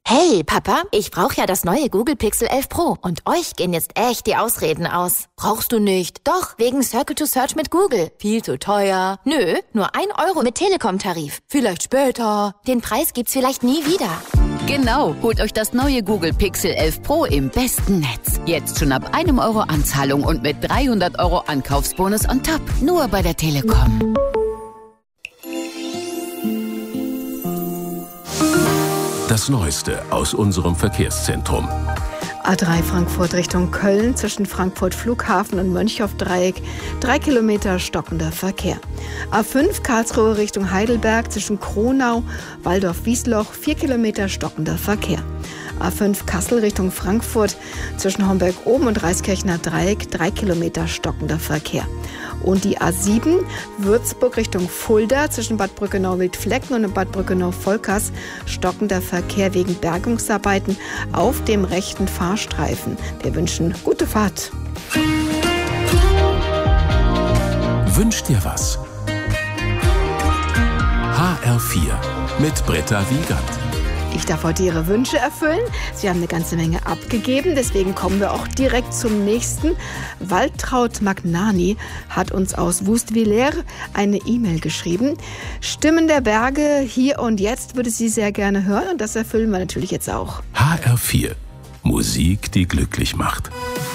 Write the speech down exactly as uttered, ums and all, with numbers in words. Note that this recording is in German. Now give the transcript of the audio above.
Hey, Papa, ich brauche ja das neue Google Pixel elf Pro und euch gehen jetzt echt die Ausreden aus. Brauchst du nicht? Doch, wegen Circle to Search mit Google. Viel zu teuer. Nö, nur ein Euro mit Telekom-Tarif. Vielleicht später. Den Preis gibt's vielleicht nie wieder. Genau, holt euch das neue Google Pixel elf Pro im besten Netz. Jetzt schon ab einem Euro Anzahlung und mit dreihundert Euro Ankaufsbonus on top. Nur bei der Telekom. Das Neueste aus unserem Verkehrszentrum. A drei Frankfurt Richtung Köln zwischen Frankfurt Flughafen und Mönchhoff-Dreieck. Drei Kilometer stockender Verkehr. A fünf Karlsruhe Richtung Heidelberg zwischen Kronau, Waldorf-Wiesloch. Vier Kilometer stockender Verkehr. A fünf Kassel Richtung Frankfurt zwischen Homberg-Oben und Reiskirchner Dreieck. Drei Kilometer stockender Verkehr. Und die A sieben Würzburg Richtung Fulda zwischen Bad Brückenau-Wildflecken und Bad Brückenau-Volkers stockender Verkehr wegen Bergungsarbeiten auf dem rechten Fahrstreifen. Wir wünschen gute Fahrt. Wünsch dir was? H R vier mit Britta Wiegand. Ich darf heute Ihre Wünsche erfüllen. Sie haben eine ganze Menge abgegeben, deswegen kommen wir auch direkt zum nächsten. Waltraud Magnani hat uns aus Wust-Villers eine E-Mail geschrieben. Stimmen der Berge, hier und jetzt, würde sie sehr gerne hören und das erfüllen wir natürlich jetzt auch. H R vier. Musik, die glücklich macht.